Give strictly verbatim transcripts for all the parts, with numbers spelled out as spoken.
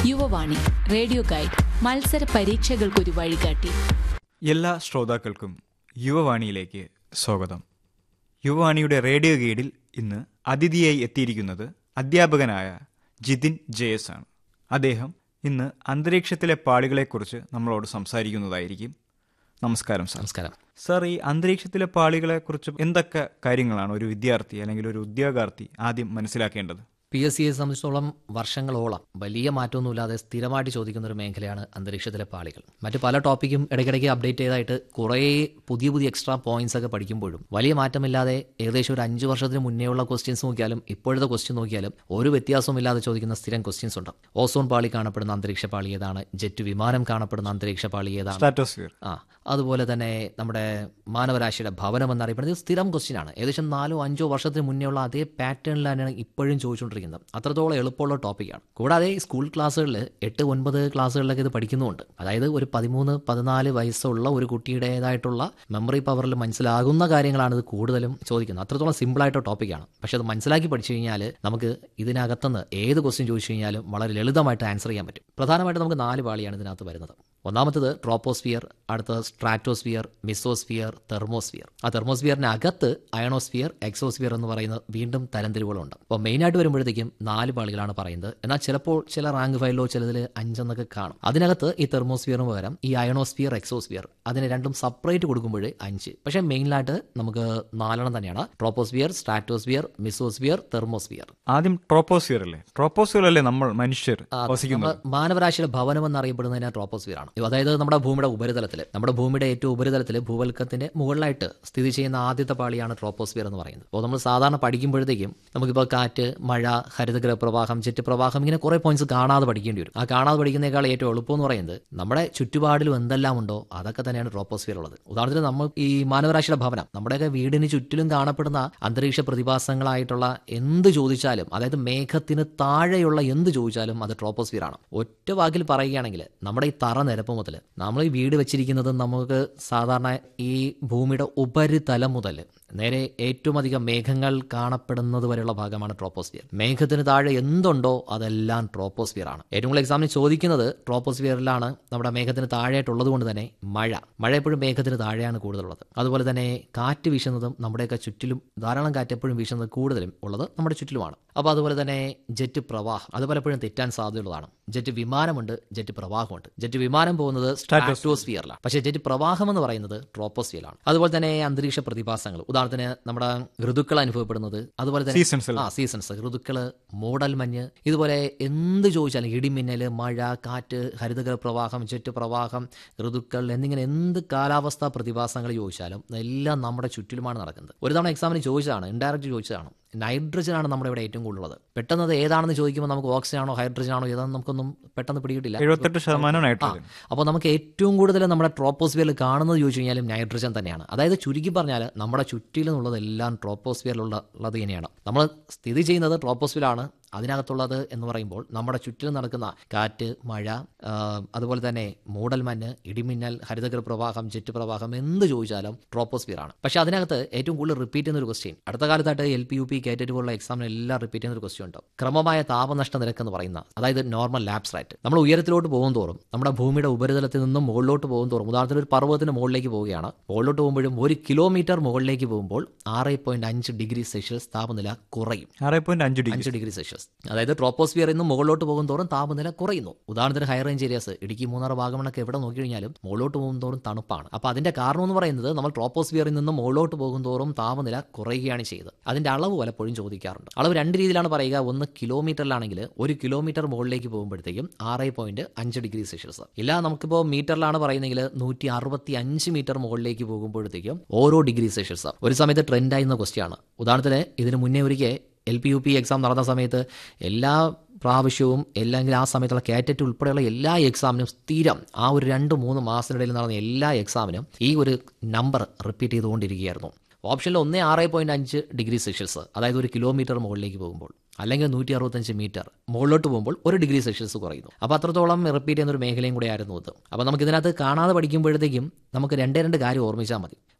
Yuvavani radio guide മത്സര പരീക്ഷകൾക്കൊരു വഴികാട്ടി. എല്ലാ ശ്രോതാക്കൾക്കും യുവവാണിയിലേക്ക് സ്വാഗതം. യുവവാണിയുടെ റേഡിയോ ഗൈഡിൽ ഇന്ന് അതിഥിയായി എത്തിയിരിക്കുന്നത് അധ്യാപകനായ ജിതിൻ ജെ എസ് ആണ്. അദ്ദേഹം ഇന്ന് അന്തരീക്ഷത്തിലെ പാളികളെക്കുറിച്ച് നമ്മളോട് സംസാരിക്കുന്നതായിരിക്കും. നമസ്കാരം സാർ. നമസ്കാരം സാർ, ഈ അന്തരീക്ഷത്തിലെ പാളികളെക്കുറിച്ച് എന്തൊക്കെ കാര്യങ്ങളാണ് ഒരു വിദ്യാർത്ഥി അല്ലെങ്കിൽ ഒരു ഉദ്യോഗാർത്ഥി ആദ്യം മനസ്സിലാക്കേണ്ടത്? പി എസ് സിയെ സംബന്ധിച്ചിടത്തോളം വർഷങ്ങളോളം വലിയ മാറ്റമൊന്നുമില്ലാതെ സ്ഥിരമായിട്ട് ചോദിക്കുന്ന ഒരു മേഖലയാണ് അന്തരീക്ഷത്തിലെ പാളികൾ. മറ്റു പല ടോപ്പിക്കും ഇടയ്ക്കിടയ്ക്ക് അപ്ഡേറ്റ് ചെയ്തായിട്ട് കുറേ പുതിയ പുതിയ എക്സ്ട്രാ പോയിന്റ്സ് ഒക്കെ പഠിക്കുമ്പോഴും വലിയ മാറ്റമില്ലാതെ ഏകദേശം ഒരു അഞ്ച് വർഷത്തിന് മുന്നേ ഉള്ള ക്വസ്റ്റ്യൻസ് നോക്കിയാലും ഇപ്പോഴത്തെ ക്വസ്റ്റ്യൻ നോക്കിയാലും ഒരു വ്യത്യാസവുമില്ലാതെ ചോദിക്കുന്ന സ്ഥിരം ക്വസ്റ്റ്യൻസ് ഉണ്ട്. ഓസോൺ പാളി കാണപ്പെടുന്ന അന്തരീക്ഷ പാളി ഏതാണ്? ജെറ്റ് വിമാനം കാണപ്പെടുന്ന അന്തരീക്ഷ പാളി ഏതാണ്? സ്ട്രാറ്റോസ്ഫിയർ. ആ അതുപോലെ തന്നെ നമ്മുടെ മാനവരാശിയുടെ ഭവനം എന്നറിയപ്പെടുന്നത് സ്ഥിരം ക്വസ്റ്റ്യൻ ആണ്. ഏകദേശം നാലോ അഞ്ചോ വർഷത്തിന് മുന്നേ ഉള്ള അതേ പാറ്റേണിലാണ് ഇപ്പോഴും ചോദിച്ചുകൊണ്ടിരിക്കുന്നത്. അത്രത്തോളം എളുപ്പമുള്ള ടോപ്പിക്കാണ്. കൂടാതെ സ്കൂൾ ക്ലാസ്സുകളിൽ എട്ട് ഒൻപത് ക്ലാസ്സുകളിലൊക്കെ ഇത് പഠിക്കുന്നുമുണ്ട്. അതായത് ഒരു പതിമൂന്ന് പതിനാല് വയസ്സുള്ള ഒരു കുട്ടിയുടേതായിട്ടുള്ള മെമ്മറി പവറിൽ മനസ്സിലാകുന്ന കാര്യങ്ങളാണ് ഇത് കൂടുതലും ചോദിക്കുന്നത്. അത്രത്തോളം സിമ്പിളായിട്ട് ടോപ്പിക്കാണ്. പക്ഷെ അത് മനസ്സിലാക്കി പഠിച്ചു കഴിഞ്ഞാൽ നമുക്ക് ഇതിനകത്തുനിന്ന് ഏത് ക്വസ്റ്റ്യൻ ചോദിച്ചു കഴിഞ്ഞാലും വളരെ ലളിതമായിട്ട് ആൻസർ ചെയ്യാൻ പറ്റും. പ്രധാനമായിട്ട് നമുക്ക് നാല് പാളിയാണ് ഇതിനകത്ത് വരുന്നത്. ഒന്നാമത്തത് ട്രോപ്പോസ്ഫിയർ, അടുത്തത് സ്ട്രാറ്റോസ്ഫിയർ, മിസോസ്ഫിയർ, തെർമോസ്ഫിയർ. ആ തെർമോസ്ഫിയറിന് അകത്ത് അയണോസ്ഫിയർ, എക്സോസ്ഫിയർ എന്ന് പറയുന്ന വീണ്ടും തരംതിരിവുകളുണ്ട്. അപ്പോൾ മെയിനായിട്ട് വരുമ്പോഴത്തേക്കും നാല് പാളികളാണ് പറയുന്നത്. എന്നാൽ ചിലപ്പോൾ ചില റാങ്ക് ഫയലിലോ ചിലതിൽ അഞ്ചെന്നൊക്കെ കാണും. അതിനകത്ത് ഈ തെർമോസ്ഫിയറിന് പകരം ഈ അയണോസ്ഫിയർ, എക്സോസ്ഫിയർ അതിന് രണ്ടും സെപ്പറേറ്റ് കൊടുക്കുമ്പോൾ അഞ്ച്. പക്ഷേ മെയിനായിട്ട് നമുക്ക് നാലെണ്ണം തന്നെയാണ്: ട്രോപ്പോസ്ഫിയർ, സ്ട്രാറ്റോസ്ഫിയർ, മിസോസ്ഫിയർ, തെർമോസ്ഫിയർ. ആദ്യം ട്രോപ്പോസ്ഫിയർ അല്ലേ? ട്രോപ്പോസ്ഫിയർ അല്ലേ നമ്മൾ മനുഷ്യർ വസിക്കുന്നത്? മാനവരാശിയുടെ ഭവനം എന്നറിയപ്പെടുന്നതിന് ട്രോപ്പോസ്ഫിയർ ആണ്. അതായത് നമ്മുടെ ഭൂമിയുടെ ഉപരിതലത്തിൽ, നമ്മുടെ ഭൂമിയുടെ ഏറ്റവും ഉപരിതലത്തിൽ ഭൂവൽക്കത്തിന്റെ മുകളിലായിട്ട് സ്ഥിതി ചെയ്യുന്ന ആദ്യത്തെ പാളിയാണ് ട്രോപ്പോസ്ഫിയർ എന്ന് പറയുന്നത്. അപ്പോൾ നമ്മൾ സാധാരണ പഠിക്കുമ്പോഴത്തേക്കും നമുക്കിപ്പോൾ കാറ്റ്, മഴ, ഹരിതഗൃഹ പ്രവാഹം, ജെറ്റ് പ്രവാഹം, ഇങ്ങനെ കുറെ പോയിന്റ്സ് കാണാതെ പഠിക്കേണ്ടി വരും. ആ കാണാതെ പഠിക്കുന്നതിനേക്കാൾ ഏറ്റവും എളുപ്പം എന്ന് പറയുന്നത് നമ്മുടെ ചുറ്റുപാടിലും എന്തെല്ലാം ഉണ്ടോ അതൊക്കെ തന്നെയാണ് ട്രോപ്പോസ്ഫിയർ ഉള്ളത്. ഉദാഹരണത്തിന് നമ്മൾ ഈ മാനവരാശിയുടെ ഭവനം, നമ്മുടെയൊക്കെ വീടിന് ചുറ്റിലും കാണപ്പെടുന്ന അന്തരീക്ഷ പ്രതിഭാസങ്ങളായിട്ടുള്ള എന്ത് ചോദിച്ചാലും, അതായത് മേഘത്തിന് താഴെയുള്ള എന്ത് ചോദിച്ചാലും അത് ട്രോപ്പോസ്ഫിയർ ആണ്. ഒറ്റ വാക്കിൽ പറയുകയാണെങ്കിൽ നമ്മുടെ ഈ തറ നിരപ്പ് മുതൽ നമ്മൾ ഈ വീട് വെച്ചിരിക്കുന്നത് നമുക്ക് സാധാരണ ഈ ഭൂമിയുടെ ഉപരിതലം മുതൽ നേരെ ഏറ്റവും അധികം മേഘങ്ങൾ കാണപ്പെടുന്നത് വരെയുള്ള ഭാഗമാണ് ട്രോപ്പോസ്ഫിയർ. മേഘത്തിന് താഴെ എന്തുണ്ടോ അതെല്ലാം ട്രോപ്പോസ്ഫിയർ ആണ്. ഏറ്റവും കൂടുതൽ എക്സാമിന് ചോദിക്കുന്നത് ട്രോപ്പോസ്ഫിയറിലാണ്. നമ്മുടെ മേഘത്തിന് താഴെയായിട്ടുള്ളത് കൊണ്ട് തന്നെ മഴ മഴ എപ്പോഴും മേഘത്തിന് താഴെയാണ് കൂടുതലുള്ളത്. അതുപോലെ തന്നെ കാറ്റ് വീശുന്നതും നമ്മുടെയൊക്കെ ചുറ്റിലും ധാരാളം കാറ്റ് എപ്പോഴും വീശുന്നത് കൂടുതലും ഉള്ളത് നമ്മുടെ ചുറ്റിലുമാണ്. അപ്പോൾ അതുപോലെ തന്നെ ജെറ്റ് പ്രവാഹം അത് പലപ്പോഴും തെറ്റാൻ സാധ്യതയുള്ളതാണ്. Jet വിമാനമുണ്ട്, jet പ്രവാഹമുണ്ട്. ജെറ്റ് വിമാനം പോകുന്നത് സ്ട്രാറ്റോസ്ഫിയറിലാണ്, പക്ഷേ ജെറ്റ് പ്രവാഹം എന്ന് പറയുന്നത് ട്രോപ്പോസ്ഫിയറിലാണ്. അതുപോലെ തന്നെ അന്തരീക്ഷ പ്രതിഭാസങ്ങൾ, ഉദാഹരണത്തിന് നമ്മുടെ ഋതുക്കൾ അനുഭവപ്പെടുന്നത്, അതുപോലെ തന്നെ ആ സീസൺസ്, ഋതുക്കള്, മൂടൽ മഞ്ഞ്, ഇതുപോലെ എന്ത് ചോദിച്ചാലും ഇടിമിന്നൽ, മഴ, കാറ്റ്, ഹരിതഗൃഹ പ്രവാഹം, ജെറ്റ് പ്രവാഹം, ഋതുക്കൾ എന്നിങ്ങനെ എന്ത് കാലാവസ്ഥാ പ്രതിഭാസങ്ങൾ ചോദിച്ചാലും എല്ലാം നമ്മുടെ ചുറ്റിലുമാണ് നടക്കുന്നത്. ഒരു തവണ എക്സാമിന് ചോദിച്ചതാണ്, ഇൻഡയറക്റ്റ് ചോദിച്ചതാണ്. നൈട്രജൻ ആണ് നമ്മുടെ ഇവിടെ ഏറ്റവും കൂടുതലുള്ളത്. പെട്ടെന്ന് അത് ഏതാണെന്ന് ചോദിക്കുമ്പോൾ നമുക്ക് ഓക്സിജൻ ആണോ ഹൈഡ്രജൻ ആണോ ഏതാണെന്ന് നമുക്കൊന്നും പെട്ടെന്ന് പിടികിട്ടില്ല. എഴുപത്തെട്ട് ശതമാനം നൈട്രജൻ. അപ്പോൾ നമുക്ക് ഏറ്റവും കൂടുതൽ നമ്മുടെ ട്രോപ്പോസ്ഫിയറിൽ കാണുന്നത് ചോദിച്ചു കഴിഞ്ഞാലും നൈട്രജൻ തന്നെയാണ്. അതായത് ചുരുക്കി പറഞ്ഞാൽ നമ്മുടെ ചുറ്റിലുള്ളതെല്ലാം ട്രോപ്പോസ്ഫിയറിലുള്ള ഉള്ളത് തന്നെയാണ്. നമ്മൾ സ്ഥിതി ചെയ്യുന്നത് ട്രോപ്പോസ്ഫിയറിലാണ്. അതിനകത്തുള്ളത് എന്ന് പറയുമ്പോൾ നമ്മുടെ ചുറ്റിലും നടക്കുന്ന കാറ്റ്, മഴ, അതുപോലെ തന്നെ മൂടൽമഞ്ഞ്, ഇടിമിന്നൽ, ഹരിതഗൃഹ പ്രവാഹം, ജെറ്റ് പ്രവാഹം എന്ത് ചോദിച്ചാലും ട്രോപ്പോസ്ഫിയർ ആണ്. പക്ഷേ അതിനകത്ത് ഏറ്റവും കൂടുതൽ റിപ്പീറ്റ് ചെയ്യുന്ന ഒരു ക്വസ്റ്റ്യൻ അടുത്ത കാലത്തായിട്ട് എൽ പി യു പി കേറ്ററ്റ് പോലുള്ള എക്സാമിന് എല്ലാം റിപ്പീറ്റ് ചെയ്യുന്ന ഒരു ക്വസ്റ്റ്യൻ ഉണ്ട്. ക്രമമായ താപനഷ്ട നിരക്ക് എന്ന് പറയുന്ന, അതായത് നോർമൽ ലാപ്സ് റേറ്റ്. നമ്മൾ ഉയരത്തിലോട്ട് പോകും തോറും, നമ്മുടെ ഭൂമിയുടെ ഉപരിതലത്തിൽ നിന്നും മുകളിലോട്ട് പോകും തോറും, ഉദാഹരണത്തിന് ഒരു പർവ്വതത്തിന് മുകളിലേക്ക് പോവുകയാണ്, മുകളിലോട്ട് പോകുമ്പോഴും ഒരു കിലോമീറ്റർ മുകളിലേക്ക് പോകുമ്പോൾ ആറ് പോയിന്റ് അഞ്ച് ഡിഗ്രി സെൽഷ്യസ് താപനില കുറയും. ആറ് പോയിന്റ് അഞ്ച് ഡിഗ്രി സെൽഷ്യസ്. അതായത് ട്രോപ്പോസ്ഫിയറിൽ നിന്ന് മുകളിലോട്ട് പോകും തോറും താപനില കുറയുന്നു. ഉദാഹരണത്തിന് high range areas, Idukki, Munnar, വാഗമണ്ണൊക്കെ എവിടെ നോക്കി കഴിഞ്ഞാലും മുകളിലോട്ട് പോകും തോറും തണുപ്പാണ്. അപ്പോൾ അതിന്റെ കാരണം എന്ന് പറയുന്നത് നമ്മൾ ട്രോപ്പോസ്ഫിയറിൽ നിന്ന് മുകളിലോട്ട് പോകും തോറും താപനില കുറയുകയാണ് ചെയ്തത്. അതിന്റെ അളവ് പലപ്പോഴും ചോദിക്കാറുണ്ട്. അളവ് രണ്ട് രീതിയിലാണ് പറയുക. ഒന്ന് കിലോമീറ്ററിലാണെങ്കിൽ ഒരു കിലോമീറ്റർ മുകളിലേക്ക് പോകുമ്പോഴത്തേക്കും ആറ് പോയിന്റ് അഞ്ച് ഡിഗ്രി സെൽഷ്യസ്. ഇല്ല നമുക്കിപ്പോൾ മീറ്ററിലാണ് പറയുന്നെങ്കിൽ നൂറ്റി അറുപത്തി അഞ്ച് മീറ്റർ മുകളിലേക്ക് പോകുമ്പോഴത്തേക്കും ഓരോ ഡിഗ്രി സെൽഷ്യസ്. ഒരു സമയത്ത് ട്രെൻഡ് ആയിരുന്ന ക്വസ്റ്റ്യൻ ആണ്. ഉദാഹരണത്തിന് ഇതിന് മുന്നേ ഒരിക്കൽ L P U P exam നടന്ന സമയത്ത് എല്ലാ പ്രാവശ്യവും അല്ലെങ്കിൽ ആ സമയത്തുള്ള കാറ്ററ്റ് ഉൾപ്പെടെയുള്ള എല്ലാ എക്സാമിനും സ്ഥിരം ആ ഒരു രണ്ട് മൂന്ന് മാസത്തിനിടയിൽ നടന്ന എല്ലാ എക്സാമിനും ഈ ഒരു നമ്പർ റിപ്പീറ്റ് ചെയ്തുകൊണ്ടിരിക്കുകയായിരുന്നു. ഓപ്ഷനിൽ ഒന്ന് ആറ് പോയിന്റ് അഞ്ച് ഡിഗ്രി സെൽഷ്യസ്, അതായത് ഒരു കിലോമീറ്റർ മുകളിലേക്ക് പോകുമ്പോൾ, അല്ലെങ്കിൽ നൂറ്റി അറുപത്തഞ്ച് മീറ്റർ മുകളിലോട്ട് പോകുമ്പോൾ ഒരു ഡിഗ്രി സെൽഷ്യസ് കുറയുന്നു. അപ്പോൾ അത്രത്തോളം റിപ്പീറ്റ് ചെയ്യുന്ന ഒരു മേഖലയും കൂടെ ആയിരുന്നു ഇത്. അപ്പോൾ നമുക്ക് ഇതിനകത്ത് കാണാതെ പഠിക്കുമ്പോഴത്തേക്കും നമുക്ക് രണ്ടേ രണ്ട് കാര്യം ഓർമ്മിച്ചാൽ മതി.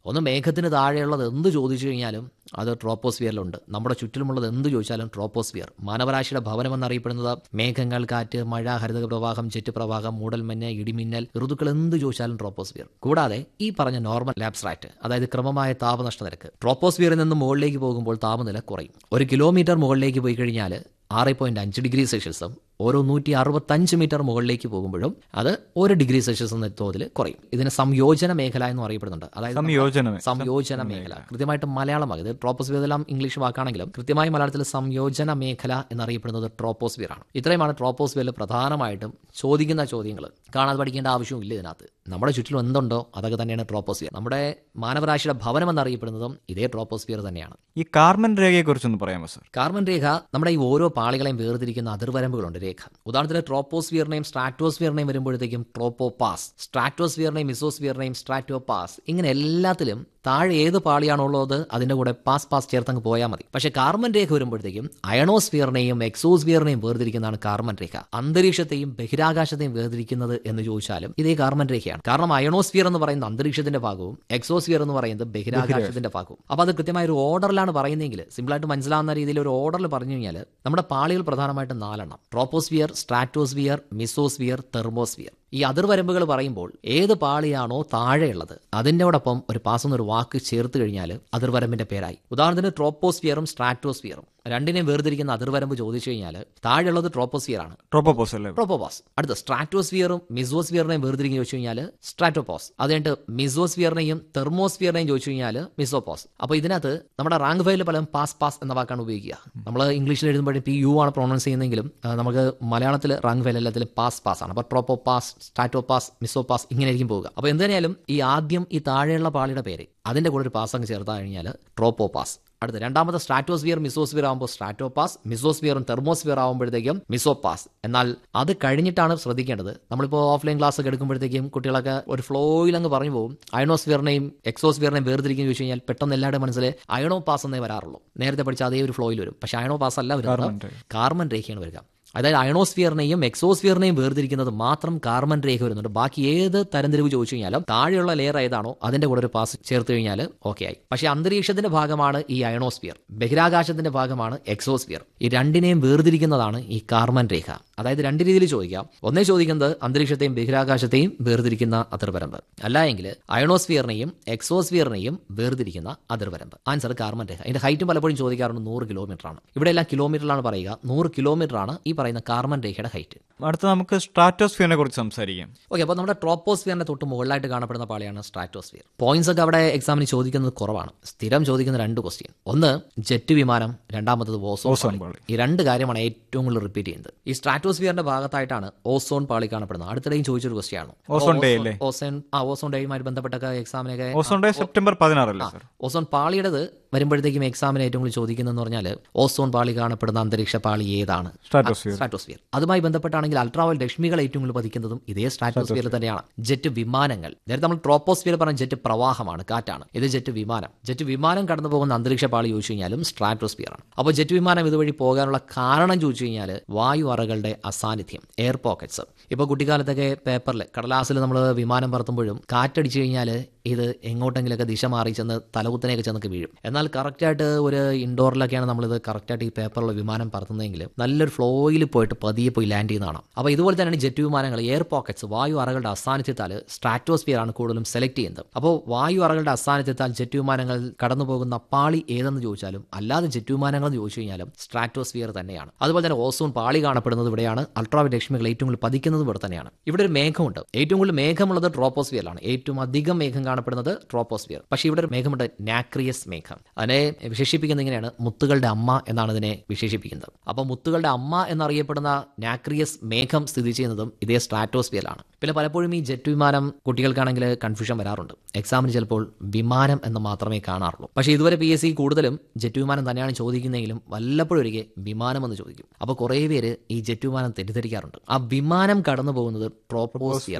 ഒന്ന് മേഘത്തിന് താഴെയുള്ളത് എന്ത് ചോദിച്ചു കഴിഞ്ഞാലും അത് ട്രോപ്പോസ്ഫിയറിലുണ്ട്. നമ്മുടെ ചുറ്റിലുമുള്ളത് എന്ത് ചോദിച്ചാലും ട്രോപ്പോസ്ഫിയർ. മാനവരാശിയുടെ ഭവനം എന്നറിയപ്പെടുന്നത് മേഘങ്ങൾ, കാറ്റ്, മഴ, ഹരിത പ്രവാഹം, ജെറ്റ് പ്രവാഹം, മൂടൽമഞ്ഞ്, ഇടിമിന്നൽ, ഋതുക്കൾ എന്ത് ചോദിച്ചാലും ട്രോപ്പോസ്ഫിയർ. കൂടാതെ ഈ പറഞ്ഞ നോർമൽ ലാബ്സ്ട്രാക്ട്, അതായത് ക്രമമായ താപനഷ്ട നിരക്ക്, ട്രോപ്പോസ്ഫിയറിൽ നിന്ന് മുകളിലേക്ക് പോകുമ്പോൾ താപനില കുറയും. ഒരു കിലോമീറ്റർ മുകളിലേക്ക് പോയി കഴിഞ്ഞാൽ ആറ് പോയിന്റ് അഞ്ച് ഡിഗ്രി സെൽഷ്യസും ഓരോ നൂറ്റി അറുപത്തഞ്ച് മീറ്റർ മുകളിലേക്ക് പോകുമ്പോഴും അത് ഒരു ഡിഗ്രി സെൽഷ്യസ് എന്ന തോതിൽ കുറയും. ഇതിന് സംയോജന മേഖല എന്ന് അറിയപ്പെടുന്നുണ്ട്. അതായത് സംയോജന സംയോജന മേഖല കൃത്യമായിട്ട് മലയാളമാണ്. ഇത് ട്രോപ്പോസ്ഫിയർ എല്ലാം ഇംഗ്ലീഷ് വാക്കാണെങ്കിലും കൃത്യമായി മലയാളത്തിൽ സംയോജന മേഖല എന്നറിയപ്പെടുന്നത് ട്രോപ്പോസ്ഫിയർ ആണ്. ഇത്രയുമാണ് ട്രോപ്പോസ്ഫിയറിൽ പ്രധാനമായിട്ടും ചോദിക്കുന്ന ചോദ്യങ്ങൾ. കാണാതെ പഠിക്കേണ്ട ആവശ്യമില്ല ഇതിനകത്ത്. നമ്മുടെ ചുറ്റിലും എന്തുണ്ടോ അതൊക്കെ തന്നെയാണ് ട്രോപ്പോസ്ഫിയർ. നമ്മുടെ മാനവരാശിയുടെ ഭവനം എന്നറിയപ്പെടുന്നതും ഇതേ ട്രോപ്പോസ്ഫിയർ തന്നെയാണ്. ഈ കാർബൺ രേഖയെ കുറിച്ചൊന്ന് പറയാമോ സർ? കാർബൺ രേഖ നമ്മുടെ ഈ ഓരോ പാളികളെയും വേർതിരിക്കുന്ന അതിർവരമ്പുകളുണ്ട് രേഖ. ഉദാഹരണത്തിന് ട്രോപ്പോസ്ഫിയറിനെയും സ്ട്രാറ്റോസ്ഫിയറിനെയും വരുമ്പോഴത്തേക്കും ട്രോപ്പോപാസ്, സ്ട്രാറ്റോസ്ഫിയറിനെയും മിസോസ്ഫിയറിനെയും സ്ട്രാറ്റോപാസ്, ഇങ്ങനെ എല്ലാത്തിലും താഴെ ഏത് പാളിയാണോ ഉള്ളത് അതിന്റെ കൂടെ പാസ് പാസ് ചേർത്തങ്ങ് പോയാൽ മതി. പക്ഷെ കാർബൺ രേഖ വരുമ്പോഴത്തേക്കും അയണോസ്ഫിയറിനെയും എക്സോസ്ഫിയറിനെയും വേർതിരിക്കുന്നതാണ് കാർബൺ രേഖ. അന്തരീക്ഷത്തെയും ബഹിരാകാശത്തെയും വേർതിരിക്കുന്നത് എന്ന് ചോദിച്ചാലും ഇതേ കാർബൺ രേഖയാണ്. കാരണം അയണോസ്ഫിയർ എന്ന് പറയുന്നത് അന്തരീക്ഷത്തിന്റെ ഭാഗവും എക്സോസ്ഫിയർ എന്ന് പറയുന്നത് ബഹിരാകാശത്തിന്റെ ഭാഗവും. അപ്പൊ അത് കൃത്യമായ ഒരു ഓർഡറിലാണ് പറയുന്നതെങ്കിൽ സിമ്പിളായിട്ട് മനസ്സിലാവുന്ന രീതിയിൽ ഒരു ഓർഡറിൽ പറഞ്ഞു കഴിഞ്ഞാൽ നമ്മുടെ പാളികൾ പ്രധാനമായിട്ടും നാലെണ്ണം: ട്രോപ്പോസ്ഫിയർ, സ്ട്രാറ്റോസ്ഫിയർ, മിസോസ്ഫിയർ, തെർമോസ്ഫിയർ. ഈ അതിർവരമ്പുകൾ പറയുമ്പോൾ ഏത് പാളിയാണോ താഴെയുള്ളത് അതിൻ്റെയോടൊപ്പം ഒരു പാസ് എന്നൊരു വാക്ക് ചേർത്ത് കഴിഞ്ഞാൽ അതിർവരമ്പിന്റെ പേരായി. ഉദാഹരണത്തിന് ട്രോപ്പോസ്ഫിയറും സ്ട്രാറ്റോസ്ഫിയറും രണ്ടിനെയും വേർതിരിക്കുന്ന അതിർവരമ്പ് ചോദിച്ചു കഴിഞ്ഞാൽ താഴെയുള്ളത് ട്രോപ്പോസ്ഫിയർ ആണ്, ട്രോപ്പോപോസ് അല്ലേ? ട്രോപ്പോപാസ്. അടുത്ത സ്ട്രാറ്റോസ്ഫിയറും മിസോസ്ഫിയറിനെയും വേർതിരിക്കുന്ന ചോദിച്ചു കഴിഞ്ഞാൽ സ്ട്രാറ്റോപോസ്. അതുകഴിഞ്ഞിട്ട് മിസോസ്ഫിയറിനെയും തെർമോസ്ഫിയറിനെയും ചോദിച്ചു കഴിഞ്ഞാൽ മിസോപോസ്. അപ്പോൾ ഇതിനകത്ത് നമ്മുടെ റാങ്ക് ഫയലിൽ പലരും പാസ് പാസ് എന്ന വാക്കാണ് ഉപയോഗിക്കുക. നമ്മൾ ഇംഗ്ലീഷിൽ എഴുതുമ്പോഴും പി യു ആണ് പ്രൊണൗൺസ് ചെയ്യുന്നതെങ്കിലും നമുക്ക് മലയാളത്തിൽ റാങ്ക് ഫയൽ എല്ലാത്തിലും പാസ് പാസ് ആണ്. അപ്പോൾ ട്രോപ്പോപാസ്, സ്ട്രാറ്റോപാസ്, മിസോപാസ് ഇങ്ങനെ ആയിരിക്കും പോവുക. അപ്പോൾ എന്തായാലും ഈ ആദ്യം ഈ താഴെയുള്ള പാളിയുടെ പേര് അതിന്റെ കൂടെ ഒരു പാസ് അങ്ങ് ചേർത്താൽ കഴിഞ്ഞാൽ ട്രോപ്പോപാസ്. അടുത്ത രണ്ടാമത്തെ സ്ട്രാറ്റോസ്ഫിയർ മിസോസ്ഫിയർ ആകുമ്പോൾ സ്ട്രാറ്റോപാസ്, മിസോസ്ഫിയറും തെർമോസ്ഫിയർ ആകുമ്പോഴത്തേക്കും മിസോപാസ്. എന്നാൽ അത് കഴിഞ്ഞിട്ടാണ് ശ്രദ്ധിക്കേണ്ടത്. നമ്മളിപ്പോൾ ഓഫ്ലൈൻ ക്ലാസ് ഒക്കെ എടുക്കുമ്പോഴത്തേക്കും കുട്ടികളൊക്കെ ഒരു ഫ്ലോയിൽ അങ്ങ് പറഞ്ഞു പോകും. അയണോസ്ഫിയറിനെയും എക്സോസ്ഫിയറിനെയും വേർതിരിക്കുന്ന ചോദിച്ചു കഴിഞ്ഞാൽ പെട്ടെന്ന് എല്ലാവരുടെ മനസ്സിൽ അയണോപാസ് എന്നേ വരാറുള്ളൂ. നേരത്തെ പഠിച്ച അതേ ഒരു ഫ്ലോയിൽ വരും. പക്ഷേ അയണോപാസ് അല്ല വരുന്നത്, കാർബൺ രേഖയാണ് വരിക. അതായത് അയണോസ്ഫിയറിനെയും എക്സോസ്ഫിയറിനെയും വേർതിരിക്കുന്നത് മാത്രം കാർബൺ രേഖ വരുന്നുണ്ട്. ബാക്കി ഏത് തരംതിരിവ് ചോദിച്ചു കഴിഞ്ഞാലും താഴെയുള്ള ലെയർ ഏതാണോ അതിന്റെ കൂടെ ഒരു പാസ് ചേർത്ത് കഴിഞ്ഞാൽ ഓക്കെ ആയി. പക്ഷേ അന്തരീക്ഷത്തിന്റെ ഭാഗമാണ് ഈ അയണോസ്ഫിയർ, ബഹിരാകാശത്തിന്റെ ഭാഗമാണ് എക്സോസ്ഫിയർ. ഈ രണ്ടിനെയും വേർതിരിക്കുന്നതാണ് ഈ കാർബൺ രേഖ. അതായത് രണ്ട് രീതിയിൽ ചോദിക്കാം. ഒന്നേ ചോദിക്കുന്നത് അന്തരീക്ഷത്തെയും ബഹിരാകാശത്തെയും വേർതിരിക്കുന്ന അതിർവരമ്പ്, അല്ല എങ്കിൽ അയണോസ്ഫിയറിനെയും എക്സോസ്ഫിയറിനെയും വേർതിരിക്കുന്ന അതിർവരമ്പ്. ആൻസർ കാർബൺ രേഖ. ഇതിന്റെ ഹൈറ്റും പലപ്പോഴും ചോദിക്കാറുണ്ട് നൂറ് കിലോമീറ്റർ ആണ്. ഇവിടെ എല്ലാം കിലോമീറ്ററിലാണ് പറയുക. നൂറ് കിലോമീറ്റർ ആണ് ഈ പറയുന്ന കാർബൺ രേഖയുടെ ഹൈറ്റ്. അടുത്ത നമുക്ക് സ്ട്രാറ്റോസ്ഫിയറിനെ കുറിച്ച് സംസാരിക്കാം. ഓക്കെ, അപ്പോൾ നമ്മുടെ ട്രോപ്പോസ്ഫിയറിന്റെ തൊട്ട് മുകളിലായിട്ട് കാണപ്പെടുന്ന പാളിയാണ് സ്ട്രാറ്റോസ്ഫിയർ. പോയിന്റ്സ് ഒക്കെ അവിടെ എക്സാമിന് ചോദിക്കുന്നത് കുറവാണ്. സ്ഥിരം ചോദിക്കുന്ന രണ്ട് ക്വസ്റ്റ്യൻ, ഒന്ന് ജെറ്റ് വിമാനം, രണ്ടാമത്തത് ഓസോൺ പാളി. ഈ രണ്ട് കാര്യമാണ് ഏറ്റവും കൂടുതൽ റിപ്പീറ്റ് ചെയ്യുന്നത്. ഈ സ്ട്രാറ്റോസ്ഫിയറിന്റെ ഭാഗത്തായിട്ടാണ് ഓസോൺ പാളി കാണപ്പെടുന്നത്. അടുത്തിടെയും ചോദിച്ചൊരു ക്വസ്റ്റ്യൻ ആണ് ഓസോൺ ഡേ അല്ലേ? ഓസോൺ ആ ഓസോൺ ഡേയുമായി ബന്ധപ്പെട്ട എക്സാമിനൊക്കെ ozone day September പതിനാറല്ലേ sir? Ozone പാളിയുടേത് വരുമ്പോഴത്തേക്കും എക്സാമിന് ഏറ്റവും കൂടുതൽ ചോദിക്കുന്നതെന്ന് പറഞ്ഞാൽ ഓസോൺ പാളി കാണപ്പെടുന്ന അന്തരീക്ഷ പാളി ഏതാണ്? സ്ട്രാറ്റോസ്ഫിയർ. അതുമായി ബന്ധപ്പെട്ടാണെങ്കിൽ അൾട്രാവയലറ്റ് രശ്മികൾ ഏറ്റവും കൂടുതൽ പതിക്കുന്നതും ഇതേ സ്ട്രാറ്റോസ്ഫിയറിൽ തന്നെയാണ്. ജെറ്റ് വിമാനങ്ങൾ, നേരത്തെ നമ്മൾ ട്രോപ്പോസ്ഫിയർ പറഞ്ഞ ജെറ്റ് പ്രവാഹമാണ്, കാറ്റാണ്. ഇത് ജെറ്റ് വിമാനം. ജെറ്റ് വിമാനം കടന്നു പോകുന്ന അന്തരീക്ഷ പാളി ചോദിച്ചു കഴിഞ്ഞാലും സ്ട്രാറ്റോസ്ഫിയർ ആണ്. അപ്പോൾ ജെറ്റ് വിമാനം ഇതുവഴി പോകാനുള്ള കാരണം ചോദിച്ചു കഴിഞ്ഞാൽ വായു അറകളുടെ അസാന്നിധ്യം, എയർ പോക്കറ്റ്സ്. ഇപ്പോൾ കുട്ടിക്കാലത്തൊക്കെ പേപ്പറിൽ കടലാസിൽ നമ്മൾ വിമാനം പറത്തുമ്പോഴും കാറ്റടിച്ചു കഴിഞ്ഞാൽ ഇത് എങ്ങോട്ടെങ്കിലൊക്കെ ദിശ മാറി ചെന്ന് തലകുത്തനെയൊക്കെ ചെന്നൊക്കെ വീഴും. എന്നാൽ കറക്റ്റായിട്ട് ഒരു ഇൻഡോറിലൊക്കെയാണ് നമ്മളിത് കറക്റ്റായിട്ട് ഈ പേപ്പറിലുള്ള വിമാനം പറത്തുന്നതെങ്കിൽ നല്ലൊരു ഫ്ലോയിൽ പോയിട്ട് പതിയെ പോയി ലാൻഡ് ചെയ്യുന്നതാണ്. അപ്പോൾ ഇതുപോലെ തന്നെയാണ് ജെറ്റ് വിമാനങ്ങൾ. എയർ പോക്കറ്റ്സ്, വായു അറകളുടെ അസാന്നിധ്യത്താൽ സ്ട്രാറ്റോസ്ഫിയർ ആണ് കൂടുതലും സെലക്ട് ചെയ്യുന്നത്. അപ്പോൾ വായു അറകളുടെ അസാന്നിധ്യത്താൽ ജെറ്റ് വിമാനങ്ങൾ കടന്നു പോകുന്ന പാളി ഏതെന്ന് ചോദിച്ചാലും അല്ലാതെ ജെറ്റ് വിമാനങ്ങൾ എന്ന് ചോദിച്ചു കഴിഞ്ഞാലും സ്ട്രാറ്റോസ്ഫിയർ തന്നെയാണ്. അതുപോലെ തന്നെ ഓസോൺ പാളി കാണപ്പെടുന്നത് ഇവിടെയാണ്. അൾട്രാവയലറ്റ് രശ്മികൾ ഏറ്റവും കൂടുതൽ പതിക്കുന്നത് ഇവിടെ തന്നെയാണ്. ഇവിടെ ഒരു മേഘമുണ്ട്. ഏറ്റവും കൂടുതൽ മേഘമുള്ളത് ട്രോപ്പോസ്ഫിയറിലാണ്. ഏറ്റവും അധികം മേഘം കാണപ്പെടുന്നത് ട്രോപ്പോസ്ഫിയർ. പക്ഷേ ഇവിടെ ഒരു മേഘമുണ്ട്, നാക്രിയസ് മേഘം. അതിനെ വിശേഷിപ്പിക്കുന്നത് ഇങ്ങനെയാണ്, മുത്തുകളുടെ അമ്മ എന്നാണ് ഇതിനെ വിശേഷിപ്പിക്കുന്നത്. അപ്പോൾ മുത്തുകളുടെ അമ്മ എന്നറിയപ്പെടുന്ന നാക്രിയസ് മേഘം സ്ഥിതി ചെയ്യുന്നതും ഇതേ സ്ട്രാറ്റോസ്ഫിയറിലാണ്. പിന്നെ പലപ്പോഴും ഈ ജെറ്റ് വിമാനം കുട്ടികൾക്കാണെങ്കിൽ കൺഫ്യൂഷൻ വരാറുണ്ട്. എക്സാമിന് ചിലപ്പോൾ വിമാനം എന്ന് മാത്രമേ കാണാറുള്ളൂ. പക്ഷേ ഇതുവരെ പി എസ് സി കൂടുതലും ജെറ്റ് വിമാനം തന്നെയാണ് ചോദിക്കുന്നതെങ്കിലും വല്ലപ്പോഴും ഒരിക്കൽ വിമാനം എന്ന് ചോദിക്കും. അപ്പോൾ കുറേ പേര് ഈ ജെറ്റ് വിമാനം തെറ്റിദ്ധരിക്കാറുണ്ട്. ആ വിമാനം കടന്നു പോകുന്നത് ട്രോപ്പോസ്ഫിയർ ആണ്.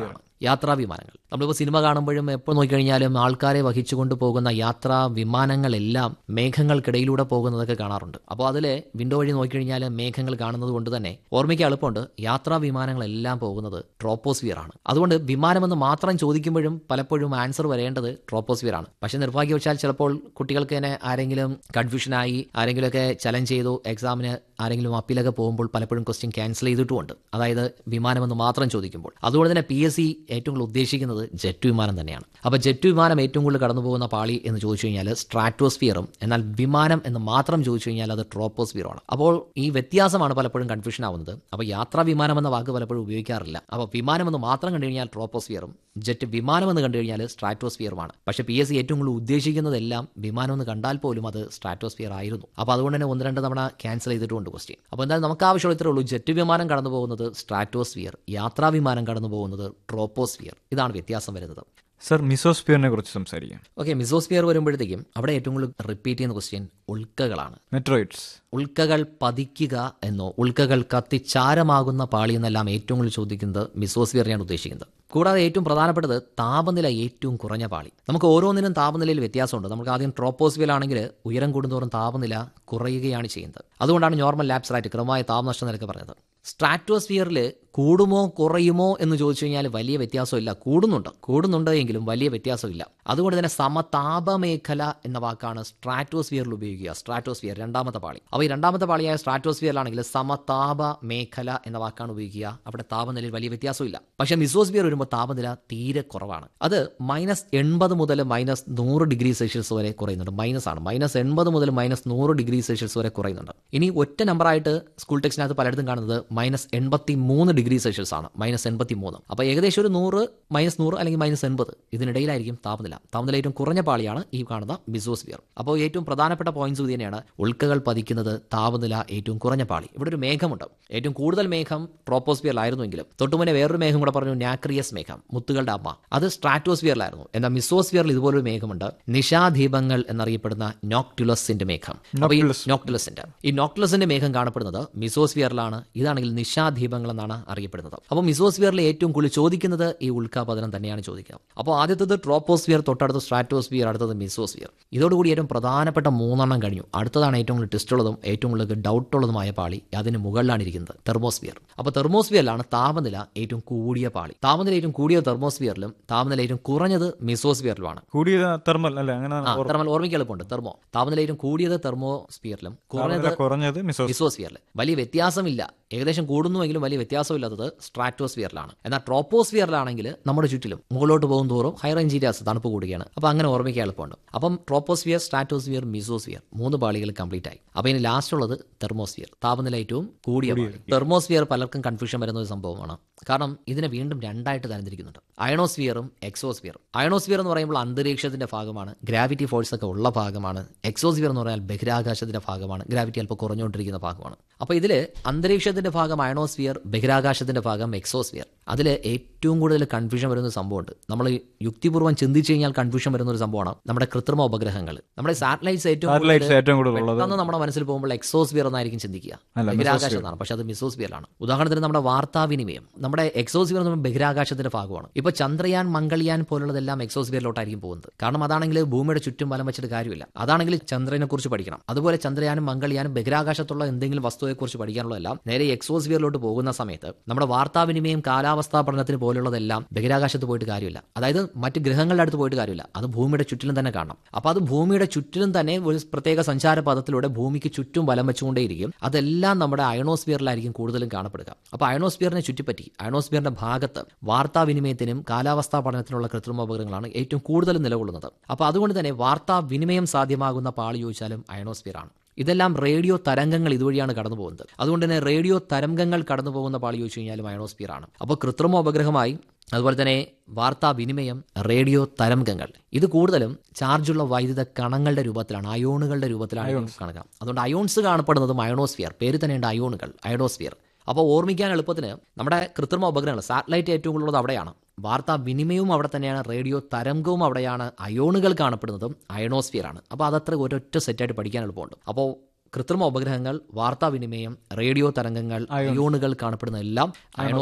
യാത്രാ വിമാനങ്ങൾ. നമ്മളിപ്പോൾ സിനിമ കാണുമ്പോഴും എപ്പോൾ നോക്കിക്കഴിഞ്ഞാലും ആൾക്കാരെ വഹിച്ചുകൊണ്ട് പോകുന്ന യാത്രാ വിമാനങ്ങളെല്ലാം മേഘങ്ങൾക്കിടയിലൂടെ പോകുന്നതൊക്കെ കാണാറുണ്ട്. അപ്പോൾ അതിൽ വിൻഡോ വഴി നോക്കിക്കഴിഞ്ഞാൽ മേഘങ്ങൾ കാണുന്നത് കൊണ്ട് തന്നെ ഓർമ്മിക്കാൻ എളുപ്പമുണ്ട്, യാത്രാ വിമാനങ്ങളെല്ലാം പോകുന്നത് ട്രോപ്പോസ്ഫിയർ ആണ്. അതുകൊണ്ട് വിമാനമെന്ന് മാത്രം ചോദിക്കുമ്പോഴും പലപ്പോഴും ആൻസർ വരേണ്ടത് ട്രോപ്പോസ്ഫിയർ ആണ്. പക്ഷെ നിർഭാഗ്യവശാൽ ചിലപ്പോൾ കുട്ടികൾക്ക് തന്നെ ആരെങ്കിലും കൺഫ്യൂഷനായി ആരെങ്കിലുമൊക്കെ ചലഞ്ച് ചെയ്തു എക്സാമിന് ആരെങ്കിലും അപ്പീലൊക്കെ പോകുമ്പോൾ പലപ്പോഴും ക്വസ്റ്റ്യൻ ക്യാൻസൽ ചെയ്തിട്ടുമുണ്ട്, അതായത് വിമാനമെന്ന് മാത്രം ചോദിക്കുമ്പോൾ. അതുകൊണ്ട് തന്നെ പി എസ് സി ഏറ്റവും കൂടുതൽ ഉദ്ദേശിക്കുന്നത് ജെറ്റ് വിമാനം തന്നെയാണ്. അപ്പോൾ ജെറ്റ് വിമാനം ഏറ്റവും കൂടുതൽ കടന്നു പോകുന്ന പാളി എന്ന് ചോദിച്ചു കഴിഞ്ഞാൽ സ്ട്രാറ്റോസ്ഫിയറും, എന്നാൽ വിമാനം എന്ന് മാത്രം ചോദിച്ചു കഴിഞ്ഞാൽ അത് ട്രോപ്പോസ്ഫിയറുമാണ്. അപ്പോൾ ഈ വ്യത്യാസമാണ് പലപ്പോഴും കൺഫ്യൂഷൻ ആവുന്നത്. അപ്പോൾ യാത്രാ വിമാനം എന്ന വാക്ക് പലപ്പോഴും ഉപയോഗിക്കാറില്ല. അപ്പോൾ വിമാനമെന്ന് മാത്രം കണ്ടു കഴിഞ്ഞാൽ ട്രോപ്പോസ്ഫിയറും, ജെറ്റ് വിമാനമെന്ന് കണ്ടു കഴിഞ്ഞാൽ സ്ട്രാറ്റോസ്ഫിയറുമാണ്. പക്ഷേ പി എസ് സി ഏറ്റവും കൂടുതൽ ഉദ്ദേശിക്കുന്നതെല്ലാം വിമാനമെന്ന് കണ്ടാൽ പോലും അത് സ്ട്രാറ്റോസ്ഫിയർ ആയിരുന്നു. അപ്പോൾ അതുകൊണ്ട് തന്നെ ഒന്ന് രണ്ട് തവണ ക്യാൻസൽ ചെയ്തിട്ടുണ്ട് ക്വസ്റ്റ്യൻ. അപ്പോൾ എന്തായാലും നമുക്ക് ആവശ്യമുള്ള ഇത്രേ ഉള്ളൂ, ജെറ്റ് വിമാനം കടന്നു പോകുന്നത് സ്ട്രാറ്റോസ്ഫിയർ, യാത്രാ വിമാനം കടന്നു പോകുന്നത് ട്രോപ്പോസ്ഫിയർ. ഇതാണ് വ്യത്യാസം വരുന്നത്. സർ, മിസോസ്ഫിയറിനെ കുറിച്ച് സംസാരിക്കാം. ഓക്കെ, മിസോസ്ഫിയർ വരുമ്പോഴത്തേക്കും അവിടെ ഏറ്റവും കൂടുതൽ റിപ്പീറ്റ് ചെയ്യുന്ന ക്വസ്റ്റ്യൻ ഉൽക്കകളാണ്. മെട്രോയിഡ്സ്. ഉൽക്കകൾ പതിക്കുക എന്നോ ഉൽക്കകൾ കത്തിച്ചാരമാകുന്ന പാളി എന്നെല്ലാം ഏറ്റവും കൂടുതൽ ചോദിക്കുന്നത് മിസോസ്ഫിയറിനെയാണ് ഉദ്ദേശിക്കുന്നത്. കൂടാതെ ഏറ്റവും പ്രധാനപ്പെട്ടത് താപനില ഏറ്റവും കുറഞ്ഞ പാളി. നമുക്ക് ഓരോന്നിനും താപനിലയിൽ വ്യത്യാസമുണ്ട്. നമുക്ക് ആദ്യം ട്രോപ്പോസ്ഫിയർ ആണെങ്കിൽ ഉയരം കൂടുന്തോറും താപനില കുറയുകയാണ് ചെയ്യുന്നത്. അതുകൊണ്ടാണ് നോർമൽ ലാപ്സ് റൈറ്റ് ക്രമമായ താപനഷ്ട നിരക്ക് പറഞ്ഞത്. സ്ട്രാറ്റോസ്ഫിയറിൽ കൂടുമോ കുറയുമോ എന്ന് ചോദിച്ചു കഴിഞ്ഞാൽ വലിയ വ്യത്യാസമില്ല. കൂടുന്നുണ്ട് കൂടുന്നുണ്ട് എങ്കിലും വലിയ വ്യത്യാസമില്ല. അതുകൊണ്ട് തന്നെ സമതാപമേഖല എന്ന വാക്കാണ് സ്ട്രാറ്റോസ്ഫിയറിൽ ഉപയോഗിക്കുക. സ്ട്രാറ്റോസ്ഫിയർ രണ്ടാമത്തെ പാളി. അപ്പോൾ ഈ രണ്ടാമത്തെ പാളിയായ സ്ട്രാറ്റോസ്ഫിയറിലാണെങ്കിൽ സമതാപ മേഖല എന്ന വാക്കാണ് ഉപയോഗിക്കുക. അവിടെ താപനിലയിൽ വലിയ വ്യത്യാസമില്ല. പക്ഷേ മിസോസ്ഫിയർ വരുമ്പോൾ താപനില തീരെ കുറവാണ്. അത് മൈനസ് എൺപത് മുതൽ മൈനസ് നൂറ് ഡിഗ്രി സെൽഷ്യസ് വരെ കുറയുന്നുണ്ട്. മൈനസ് ആണ്. മൈനസ് എൺപത് മുതൽ മൈനസ് നൂറ് ഡിഗ്രി സെൽഷ്യസ് വരെ കുറയുന്നുണ്ട്. ഇനി ഒറ്റ നമ്പറായിട്ട് സ്കൂൾ ടെക്സ്റ്റിനകത്ത് പലയിടത്തും കാണുന്നത് മൈനസ് എൺപത്തി മൂന്ന് ഡിഗ്രി സെൽഷ്യസ് ആണ്. മൈനസ് എൺപത്തി മൂന്ന്. അപ്പോൾ ഏകദേശം ഒരു നൂറ് മൈനസ് നൂറ് അല്ലെങ്കിൽ മൈനസ് എൺപത് ഇതിനിടയിലായിരിക്കും താപനില. താപനില ഏറ്റവും കുറഞ്ഞ പാളിയാണ് ഈ കാണുന്ന മിസോസ്ഫിയർ. അപ്പോൾ ഏറ്റവും പ്രധാനപ്പെട്ട പോയിന്റ്സ് ഇത് തന്നെയാണ്. ഉൽക്കകൾ പതിക്കുന്നത്, താപനില ഏറ്റവും കുറഞ്ഞ പാളി. ഇവിടെ ഒരു മേഘമുണ്ട്. ഏറ്റവും കൂടുതൽ മേഘം ട്രോപ്പോസ്ഫിയറിലായിരുന്നുവെങ്കിലും തൊട്ടുമുന്നേ വേറൊരു മേഘം കൂടെ പറഞ്ഞു, നാക്രിയസ് മേഘം, മുത്തുകളുടെ അമ്മ. അത് സ്ട്രാറ്റോസ്ഫിയറിലായിരുന്നു. എന്നാൽ മിസോസ്ഫിയറിൽ ഇതുപോലൊരു മേഘമുണ്ട്, നിശാദീപങ്ങൾ എന്നറിയപ്പെടുന്ന നോക്ടുലസിന്റെ മേഘം. അപ്പോൾ ഈ നോക്ടുലസിന്റെ ഈ നോക്ടുലസിന്റെ മേഘം കാണപ്പെടുന്നത് മിസോസ്ഫിയറിലാണ്. ഇതാണെങ്കിൽ നിശാദീപങ്ങൾ എന്നാണ് അറിയപ്പെടുന്നത്. അപ്പോൾ മിസോസ്ഫിയറിൽ ഏറ്റവും കൂടുതൽ ചോദിക്കുന്നത് ഈ ഉൽക്കാപതനം തന്നെയാണ് ചോദിക്കുക. അപ്പോൾ ആദ്യത്തേത് ട്രോപ്പോസ്ഫിയർ, തൊട്ടടുത്ത് സ്ട്രാറ്റോസ്ഫിയർ, അടുത്തത് മിസോസ്ഫിയർ. ഇതോടുകൂടി ഏറ്റവും പ്രധാനപ്പെട്ട മൂന്നെണ്ണം കഴിഞ്ഞു. അടുത്തതാണ് ഏറ്റവും കൂടുതൽ ടെസ്റ്റ് ഉള്ളതും ഏറ്റവും കൂടുതൽ ഡൗട്ട് ഉള്ളതുമായ പാളി. അതിന് മുകളിലാണ് ഇരിക്കുന്നത് തെർമോസ്ഫിയർ. അപ്പോൾ തെർമോസ്ഫിയറിലാണ് താപനില ഏറ്റവും കൂടിയ പാളി. താപനില ഏറ്റവും കൂടിയ തെർമോസ്ഫിയറിലും താപനില ഏറ്റവും കുറഞ്ഞത് മിസോസ്ഫിയറിലുമാണ്. കൂടിയ തെർമൽ അല്ലേ? അങ്ങനെ തെർമൽ ഓർമ്മിക്കാൻ എളുപ്പമുണ്ട്. തെർമോ താപനില ഏറ്റവും കൂടിയത് തെർമോസ്ഫിയറിലും കുറഞ്ഞത് മിസോസ്ഫിയറിൽ. വലിയ വ്യത്യാസമില്ല. ഏകദേശം കൂടുന്നുവെങ്കിലും വലിയ വ്യത്യാസമില്ലാത്തത് സ്ട്രാറ്റോസ്ഫിയറിലാണ്. എന്നാൽ ട്രോപ്പോസ്ഫിയറിലാണെങ്കിൽ നമ്മുടെ ചുറ്റിലും മുകളിലോട്ട് പോകും തോറും ഹൈ റേഞ്ച് ഏരിയാസ് തണുപ്പ് കൂടുകയാണ്. അപ്പോൾ അങ്ങനെ ഓർമ്മിക്കാൻ എളുപ്പമുണ്ട്. അപ്പം ട്രോപ്പോസ്ഫിയർ, സ്ട്രാറ്റോസ്ഫിയർ, മിസോസ്ഫിയർ മൂന്ന് പാളികൾ കംപ്ലീറ്റ് ആയി. അപ്പോൾ ഇനി ലാസ്റ്റ് ഉള്ളത് തെർമോസ്ഫിയർ, താപനില ഏറ്റവും കൂടിയ പാളി. തെർമോസ്ഫിയർ പലർക്കും കൺഫ്യൂഷൻ വരുന്ന ഒരു സംഭവമാണ്. കാരണം ഇതിനെ വീണ്ടും രണ്ടായിട്ട് തരംതിരിക്കുന്നുണ്ട്, അയണോസ്ഫിയറും എക്സോസ്ഫിയറും. അയണോസ്ഫിയർ എന്ന് പറയുമ്പോൾ അന്തരീക്ഷത്തിന്റെ ഭാഗമാണ്, ഗ്രാവിറ്റി ഫോഴ്സ് ഒക്കെ ഉള്ള ഭാഗമാണ്. എക്സോസ്ഫിയർ എന്ന് പറഞ്ഞാൽ ബഹിരാകാശത്തിന്റെ ഭാഗമാണ്, ഗ്രാവിറ്റി അല്പം കുറഞ്ഞുകൊണ്ടിരിക്കുന്ന ഭാഗമാണ്. അപ്പോൾ ഇതിൽ അന്തരീക്ഷത്തിന്റെ ഭാഗം അയണോസ്ഫിയർ, ബഹിരാകാശത്തിന്റെ ഭാഗം എക്സോസ്ഫിയർ. അതിൽ ഏറ്റവും കൂടുതൽ കൺഫ്യൂഷൻ വരുന്ന സംഭവമുണ്ട്. നമ്മൾ യുക്തിപൂർവ്വം ചിന്തിച്ചു കഴിഞ്ഞാൽ കൺഫ്യൂഷൻ വരുന്ന ഒരു സംഭവമാണ് നമ്മുടെ കൃത്രിമ ഉപഗ്രഹങ്ങൾ. നമ്മുടെ സാറ്റലൈറ്റ്സ് ഏറ്റവും കൂടുതൽ നമ്മുടെ മനസ്സിൽ പോകുമ്പോൾ എക്സോസ്ഫിയർ എന്നായിരിക്കും ചിന്തിക്കുക, ബഹിരാകാശം എന്നാണ്. പക്ഷെ അത് മിസോസ്ഫിയറിലാണ്. ഉദാഹരണത്തിന് നമ്മുടെ വാർത്താവിനിമയം, നമ്മുടെ എക്സോസ്ഫിയർ എന്ന് പറയുമ്പോൾ ബഹിരാകാശത്തിന്റെ ഭാഗമാണ്. ഇപ്പൊ ചന്ദ്രയാൻ, മംഗൾയാൻ പോലുള്ളതെല്ലാം എക്സോസ്ഫിയറിലോട്ടായിരിക്കും പോകുന്നത്. കാരണം അതാണെങ്കിൽ ഭൂമിയുടെ ചുറ്റും വലം വെച്ചിട്ട് കാര്യമില്ല. അതാണെങ്കിൽ ചന്ദ്രനെ കുറിച്ച് പഠിക്കണം. അതുപോലെ ചന്ദ്രയാനും മംഗൾയാനും ബഹിരാകാശത്തുള്ള എന്തെങ്കിലും വസ്തുവെക്കുറിച്ച് പഠിക്കാനുള്ളതെല്ലാം നേരെ എക്സോസ്ഫിയറിലോട്ട് പോകുന്ന സമയത്ത് നമ്മുടെ വാർത്താവിനിമയം, കാലാവസ്ഥാ പഠനത്തിന് പോലുള്ളതെല്ലാം ബഹിരാകാശത്ത് പോയിട്ട് കാര്യമില്ല. അതായത് മറ്റ് ഗ്രഹങ്ങളുടെ അടുത്ത് പോയിട്ട് കാര്യമില്ല. അത് ഭൂമിയുടെ ചുറ്റിലും തന്നെ കാണണം. അപ്പൊ അത് ഭൂമിയുടെ ചുറ്റിലും തന്നെ ഒരു പ്രത്യേക സഞ്ചാര പഥത്തിലൂടെ ഭൂമിക്ക് ചുറ്റും വലം വെച്ചുകൊണ്ടേയിരിക്കും. അതെല്ലാം നമ്മുടെ അയണോസ്ഫിയറിലായിരിക്കും കൂടുതലും കാണപ്പെടുക. അപ്പൊ അയണോസ്ഫിയറിനെ ചുറ്റിപ്പറ്റി അയണോസ്ഫിയറിന്റെ ഭാഗത്ത് വാർത്താവിനിമയത്തിനും കാലാവസ്ഥാ പഠനത്തിനുള്ള കൃത്രിമ ഉപഗ്രഹങ്ങളാണ് ഏറ്റവും കൂടുതൽ നിലകൊള്ളുന്നത്. അപ്പൊ അതുകൊണ്ട് തന്നെ വാർത്താവിനിമയം സാധ്യമാകുന്ന പാളി ചോദിച്ചാലും അയണോസ്ഫിയർ ആണ്. ഇതെല്ലാം റേഡിയോ തരംഗങ്ങൾ ഇതുവഴിയാണ് കടന്നു പോകുന്നത്. അതുകൊണ്ട് തന്നെ റേഡിയോ തരംഗങ്ങൾ കടന്നു പോകുന്ന പാളി ചോദിച്ചു കഴിഞ്ഞാലും അയണോസ്ഫിയർ ആണ്. അപ്പോൾ കൃത്രിമ ഉപഗ്രഹമായി, അതുപോലെ തന്നെ വാർത്താവിനിമയം, റേഡിയോ തരംഗങ്ങൾ, ഇത് കൂടുതലും ചാർജുള്ള വൈദ്യുത കണങ്ങളുടെ രൂപത്തിലാണ്, അയോണുകളുടെ രൂപത്തിലാണ് കാണുക. അതുകൊണ്ട് അയോൺസ് കാണപ്പെടുന്നതും അയണോസ്ഫിയർ. പേര് തന്നെയുണ്ട് അയോണുകൾ, അയണോസ്ഫിയർ. അപ്പോൾ ഓർമ്മിക്കാൻ എളുപ്പത്തിന് നമ്മുടെ കൃത്രിമ ഉപഗ്രഹങ്ങൾ, സാറ്റലൈറ്റ് ഏറ്റവും കൂടുതലുള്ളത് അവിടെയാണ്. വാർത്താ വിനിമയവും അവിടെ തന്നെയാണ്, റേഡിയോ തരംഗവും അവിടെയാണ്, അയോണുകൾ കാണപ്പെടുന്നതും അയണോസ്ഫിയർ ആണ്. അപ്പോൾ അതത്ര ഒരൊറ്റ സെറ്റായിട്ട് പഠിക്കാൻ എളുപ്പമുണ്ട്. അപ്പോൾ കൃത്രിമ ഉപഗ്രഹങ്ങൾ, വാർത്താവിനിമയം, റേഡിയോ തരംഗങ്ങൾ, അയോണുകൾ കാണപ്പെടുന്ന എല്ലാം അയണോസ്ഫിയർ.